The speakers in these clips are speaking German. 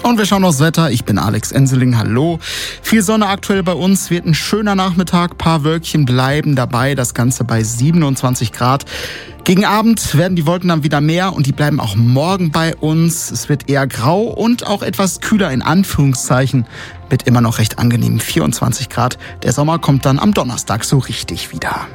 Und wir schauen aufs Wetter. Ich bin Alex Enseling. Hallo. Viel Sonne aktuell bei uns. Wird ein schöner Nachmittag. Paar Wölkchen bleiben dabei. Das Ganze bei 27 Grad. Gegen Abend werden die Wolken dann wieder mehr und die bleiben auch morgen bei uns. Es wird eher grau und auch etwas kühler in Anführungszeichen. Mit immer noch recht angenehmen 24 Grad. Der Sommer kommt dann am Donnerstag so richtig wieder.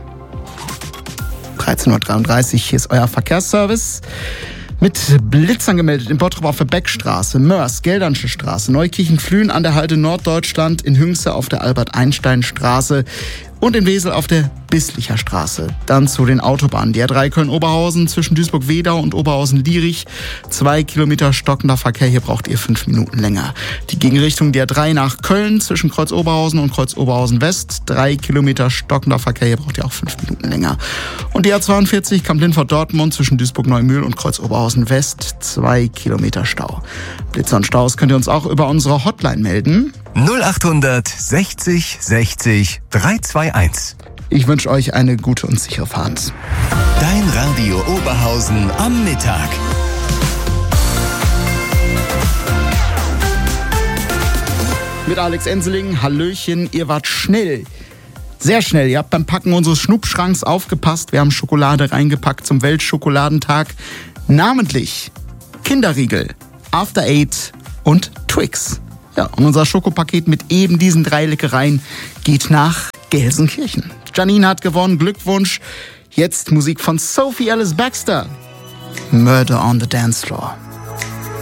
13.33 Uhr. Hier ist euer Verkehrsservice. Mit Blitzern gemeldet in Bottrop auf der Beckstraße, Mörs, Geldernsche Straße, Neukirchen-Flühen an der Halde Norddeutschland, in Hünxe auf der Albert-Einstein-Straße und in Wesel auf der Bisslicher Straße. Dann zu den Autobahnen. Die R3 Köln-Oberhausen zwischen Duisburg-Wedau und Oberhausen-Lierich. 2 Kilometer stockender Verkehr. Hier braucht ihr 5 Minuten länger. Die Gegenrichtung der R3 nach Köln zwischen Kreuz-Oberhausen und Kreuz-Oberhausen-West. 3 Kilometer stockender Verkehr. Hier braucht ihr auch 5 Minuten länger. Und die R42 Kamp-Lindfort-Dortmund zwischen Duisburg-Neumühl und Kreuz-Oberhausen-West. 2 Kilometer Stau. Blitzer und Staus könnt ihr uns auch über unsere Hotline melden. 0800 60 60 321. Ich wünsche euch eine gute und sichere Fahrt. Dein Radio Oberhausen am Mittag. Mit Alex Enseling, Hallöchen, ihr wart schnell. Sehr schnell, ihr habt beim Packen unseres Schnuppschranks aufgepasst. Wir haben Schokolade reingepackt zum Weltschokoladenttag. Namentlich Kinderriegel, After 8 und Twix. Ja, und unser Schokopaket mit eben diesen 3 Leckereien geht nach Gelsenkirchen. Janine hat gewonnen, Glückwunsch. Jetzt Musik von Sophie Ellis-Bextor. Murder on the Dance Floor.